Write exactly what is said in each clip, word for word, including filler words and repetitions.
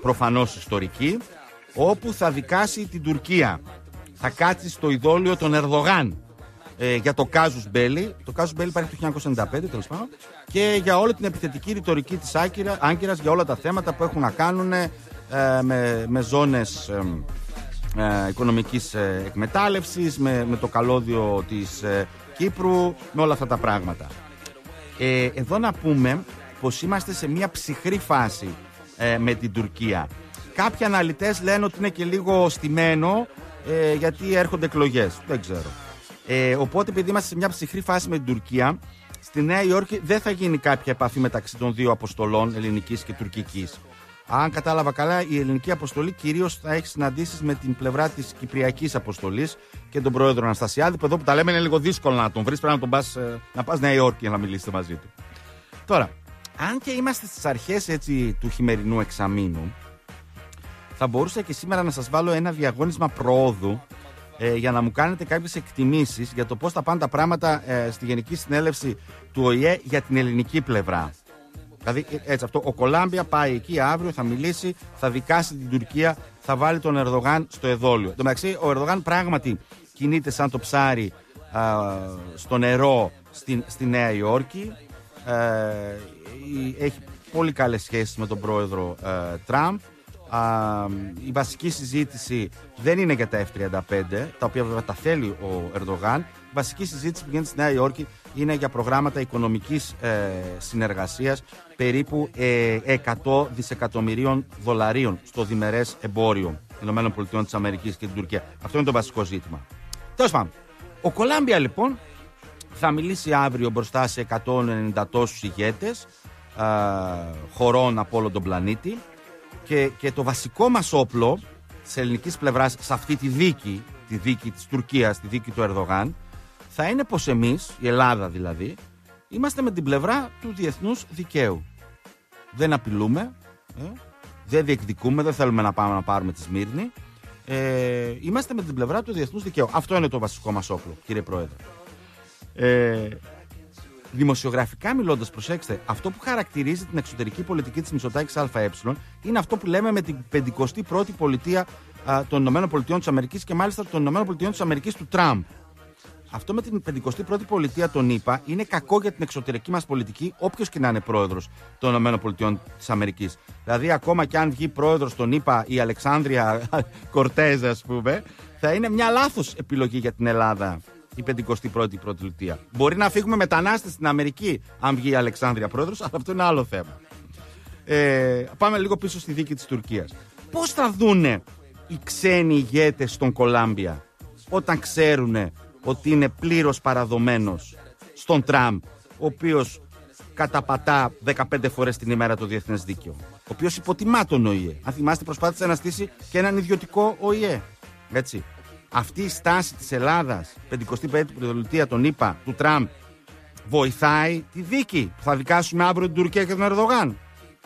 προφανώς ιστορική, όπου θα δικάσει την Τουρκία. Θα κάτσει στο ειδόλιο των Ερδογάν ε, για το κάζους μπέλι. Το κάζους μπέλι υπάρχει το χίλια εννιακόσια ενενήντα πέντε, τέλος πάντων, και για όλη την επιθετική ρητορική της Άγκυρας για όλα τα θέματα που έχουν να κάνουν ε, με, με ζώνες ε, ε, οικονομικής ε, εκμετάλλευσης, με, με το καλώδιο της ε, Κύπρου, με όλα αυτά τα πράγματα. Ε, εδώ να πούμε πως είμαστε σε μια ψυχρή φάση ε, με την Τουρκία. Κάποιοι αναλυτές λένε ότι είναι και λίγο στημένο ε, γιατί έρχονται εκλογές. Δεν ξέρω. Ε, οπότε, επειδή είμαστε σε μια ψυχρή φάση με την Τουρκία, στη Νέα Υόρκη δεν θα γίνει κάποια επαφή μεταξύ των δύο αποστολών, ελληνικής και τουρκικής. Αν κατάλαβα καλά, η ελληνική αποστολή κυρίως θα έχει συναντήσεις με την πλευρά της κυπριακής αποστολής και τον πρόεδρο Αναστασιάδη, που εδώ που τα λέμε είναι λίγο δύσκολο να τον βρεις, πρέπει να τον πας, να πας Νέα Υόρκη για να μιλήσετε μαζί του. Τώρα, αν και είμαστε στις αρχές έτσι του χειμερινού εξαμήνου, θα μπορούσα και σήμερα να σας βάλω ένα διαγώνισμα προόδου ε, για να μου κάνετε κάποιες εκτιμήσεις για το πώς θα πάνε τα πράγματα ε, στη Γενική Συνέλευση του Ο Η Ε για την ελληνική πλευρά. Δηλαδή, έτσι αυτό, ο Κολάμπια πάει εκεί αύριο, θα μιλήσει, θα δικάσει την Τουρκία, θα βάλει τον Ερδογάν στο εδόλιο. Εν τω μεταξύ, ο Ερδογάν πράγματι κινείται σαν το ψάρι α, στο νερό στη, στη Νέα Υόρκη. Ε, έχει πολύ καλές σχέσεις με τον πρόεδρο ε, Τραμπ. Α, η βασική συζήτηση δεν είναι για τα εφ τριάντα πέντε, τα οποία βέβαια τα θέλει ο Ερδογάν. Η βασική συζήτηση που γίνεται στη Νέα Υόρκη είναι για προγράμματα οικονομικής ε, συνεργασίας περίπου ε, εκατό δισεκατομμυρίων δολαρίων στο διμερές εμπόριο των ΗΠΑ και την Τουρκία. Αυτό είναι το βασικό ζήτημα. Τέλος πάντων, ο Κολάμπια λοιπόν θα μιλήσει αύριο μπροστά σε εκατόν ενενήντα τόσους ηγέτες ε, χωρών από όλο τον πλανήτη. Και, και το βασικό μας όπλο της ελληνικής πλευράς σε αυτή τη δίκη, τη δίκη της Τουρκίας, τη δίκη του Ερδογάν, θα είναι πως εμείς, η Ελλάδα δηλαδή, είμαστε με την πλευρά του διεθνούς δικαίου. Δεν απειλούμε, ε, δεν διεκδικούμε, δεν θέλουμε να πάμε να πάρουμε τη Σμύρνη. Ε, είμαστε με την πλευρά του διεθνούς δικαίου. Αυτό είναι το βασικό μας όπλο, κύριε Πρόεδρε. Ε, Δημοσιογραφικά μιλώντας, προσέξτε, αυτό που χαρακτηρίζει την εξωτερική πολιτική της Μητσοτάκης ΑΕ είναι αυτό που λέμε με την πενηκοστή πρώτη πολιτεία α, των ΗΠΑ και μάλιστα των ΗΠΑ του Τραμπ. Αυτό με την πενηκοστή πρώτη πολιτεία των ΗΠΑ είναι κακό για την εξωτερική μας πολιτική, όποιος και να είναι πρόεδρος των ΗΠΑ. Δηλαδή, ακόμα και αν βγει πρόεδρος των ΗΠΑ η Αλεξάνδρεια Κορτέζ, ας πούμε, θα είναι μια λάθος επιλογή για την Ελλάδα. Η πενηκοστή πρώτη πρωτηλητία. Μπορεί να φύγουμε μετανάστες στην Αμερική, αν βγει η Αλεξάνδρεια πρόεδρος, αλλά αυτό είναι άλλο θέμα. Ε, πάμε λίγο πίσω στη δίκη της Τουρκίας. Πώς θα δούνε οι ξένοι ηγέτες στον Κολάμπια όταν ξέρουν ότι είναι πλήρως παραδομένος στον Τραμπ, ο οποίος καταπατά δεκαπέντε φορές την ημέρα το διεθνές δίκαιο, ο οποίος υποτιμά τον Ο Η Ε. Αν θυμάστε, προσπάθησε να στήσει και έναν ιδιωτικό Ο Η Ε. Έτσι. Αυτή η στάση της Ελλάδας, πενηκοστή πέμπτη πρωτοβουλία των ΗΠΑ, του Τραμπ, βοηθάει τη δίκη που θα δικάσουμε αύριο την Τουρκία και τον Ερδογάν.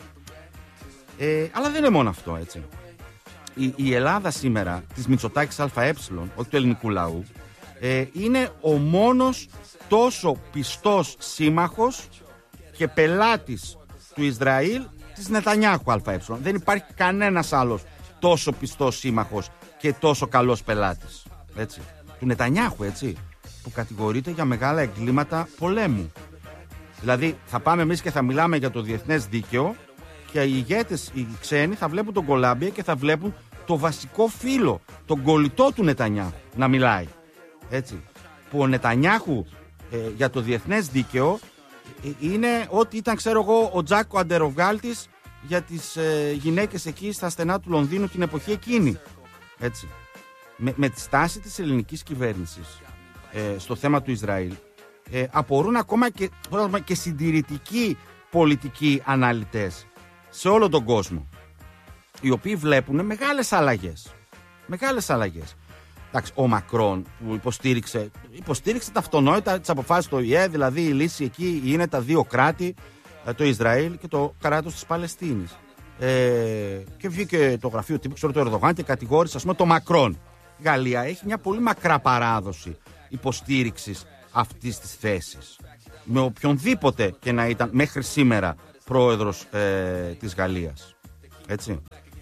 Ε, αλλά δεν είναι μόνο αυτό, έτσι. Η, η Ελλάδα σήμερα, της Μητσοτάκης ΑΕ, όχι του ελληνικού λαού, ε, είναι ο μόνος τόσο πιστός σύμμαχος και πελάτης του Ισραήλ της Νετανιάχου ΑΕ. Δεν υπάρχει κανένας άλλος τόσο πιστός σύμμαχος και τόσο καλός πελάτης, έτσι, του Νετανιάχου, έτσι, που κατηγορείται για μεγάλα εγκλήματα πολέμου. Δηλαδή θα πάμε εμείς και θα μιλάμε για το διεθνές δίκαιο και οι ηγέτες, οι ξένοι, θα βλέπουν τον Κολάμπια και θα βλέπουν το βασικό φίλο, τον κολλητό του Νετανιάχου να μιλάει, έτσι, που ο Νετανιάχου ε, για το διεθνές δίκαιο ε, είναι ό,τι ήταν, ξέρω εγώ, ο Τζάκο Αντεροβγάλτης για τις ε, γυναίκες εκεί στα στενά του Λονδίνου την εποχή εκείνη. Έτσι. Με, με τη στάση της ελληνικής κυβέρνησης ε, στο θέμα του Ισραήλ ε, απορούν ακόμα και, και συντηρητικοί πολιτικοί αναλυτές σε όλο τον κόσμο, οι οποίοι βλέπουν μεγάλες αλλαγές. Μεγάλες αλλαγές. Εντάξει, ο Μακρόν που υποστήριξε, υποστήριξε τα αυτονόητα τις αποφάσεις του Ο Η Ε, δηλαδή η λύση εκεί είναι τα δύο κράτη, το Ισραήλ και το κράτος της Παλαιστίνης. Ε, και βγήκε το γραφείο τύπου, ξέρω, το Ερδογάν και κατηγόρησε, ας πούμε, το Μακρόν. Η Γαλλία έχει μια πολύ μακρά παράδοση υποστήριξης αυτής της θέσης. Με οποιονδήποτε και να ήταν μέχρι σήμερα πρόεδρος ε, της Γαλλίας. Έτσι.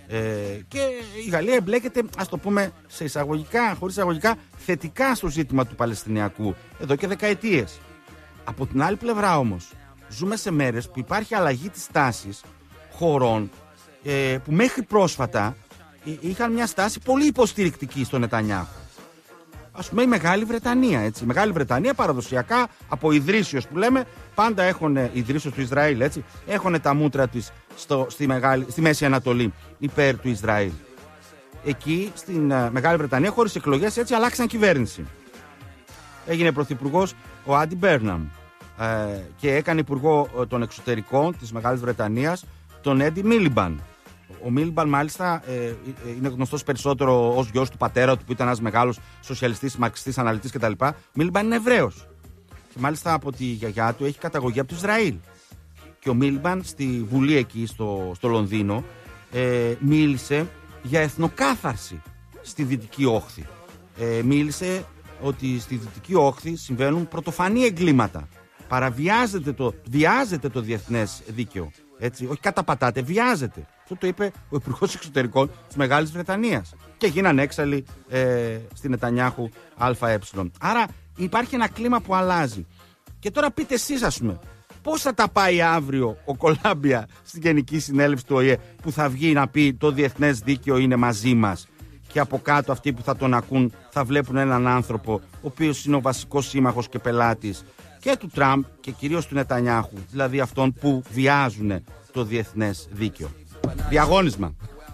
Ε, και η Γαλλία εμπλέκεται, ας το πούμε, σε εισαγωγικά, χωρίς εισαγωγικά, θετικά στο ζήτημα του Παλαιστινιακού εδώ και δεκαετίες. Από την άλλη πλευρά όμως, ζούμε σε μέρες που υπάρχει αλλαγή της τάσης χωρών ε, που μέχρι πρόσφατα είχαν μια στάση πολύ υποστηρικτική στον Νετανιάχου. Ας πούμε η Μεγάλη Βρετανία, έτσι. Η Μεγάλη Βρετανία παραδοσιακά από ιδρύσιος που λέμε, πάντα έχουν ιδρύσιος του Ισραήλ, έτσι. Έχουν τα μούτρα της στο, στη, Μεγάλη, στη Μέση Ανατολή υπέρ του Ισραήλ. Εκεί στην uh, Μεγάλη Βρετανία, χωρίς εκλογές, έτσι αλλάξαν κυβέρνηση. Έγινε πρωθυπουργός ο Άντι Μπέρναμ ε, και έκανε υπουργό ε, των εξωτερικών της Μεγάλης Βρετανίας τον Έντι Μίλιμπαν. Ο Μίλιμπαν μάλιστα ε, είναι γνωστός περισσότερο ως γιος του πατέρα του που ήταν ένας μεγάλος σοσιαλιστής, μαρξιστής, αναλυτής κτλ. Ο Μίλιμπαν είναι Εβραίος και μάλιστα από τη γιαγιά του έχει καταγωγή από το Ισραήλ. Και ο Μίλιμπαν στη Βουλή εκεί στο, στο Λονδίνο ε, μίλησε για εθνοκάθαρση στη Δυτική Όχθη. Ε, μίλησε ότι στη Δυτική Όχθη συμβαίνουν πρωτοφανή εγκλήματα. Παραβιάζεται το, βιάζεται το διεθνές δίκαιο. Έτσι, όχι καταπατάτε, βιάζεται. Αυτό το είπε ο Υπουργός Εξωτερικών της Μεγάλης Βρετανίας. Και γίνανε έξαλλοι ε, στη Νετανιάχου ΑΕ. Άρα υπάρχει ένα κλίμα που αλλάζει. Και τώρα πείτε εσείς, ας πούμε, πώς θα τα πάει αύριο ο Κολάμπια στην Γενική Συνέλευση του Ο Ε Ε που θα βγει να πει το διεθνές δίκαιο είναι μαζί μας. Και από κάτω αυτοί που θα τον ακούν θα βλέπουν έναν άνθρωπο ο οποίος είναι ο βασικός σύμμαχος και πελάτης και του Τραμπ και κυρίως του Νετανιάχου, δηλαδή αυτών που βιάζουν το διεθνές δίκαιο. Διαγώνισμα.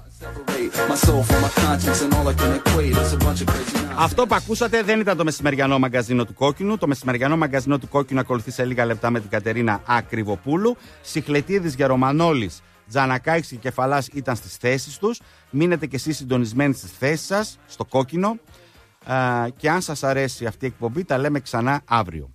Αυτό που ακούσατε δεν ήταν το μεσημεριανό μαγκαζίνο του Κόκκινου. Το μεσημεριανό μαγκαζίνο του Κόκκινου ακολουθεί σε λίγα λεπτά με την Κατερίνα Ακριβοπούλου. Σιχλετίδης, Γερομανόλης, Τζανακάκης και Κεφαλάς ήταν στις θέσεις τους. Μείνετε κι εσείς συντονισμένοι στις θέσεις σας, στο Κόκκινο. Α, και αν σας αρέσει αυτή η εκπομπή, τα λέμε ξανά αύριο.